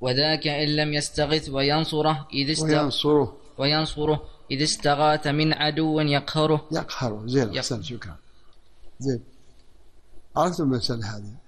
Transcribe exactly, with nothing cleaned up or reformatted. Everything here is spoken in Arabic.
وذاك إن لم يستغث وينصره إذ است... وينصره وينصره إذ استغاث من عدو يقهره. يقهره. زين، أحسن، شكرا. زين، عرفتم المسألة هذه.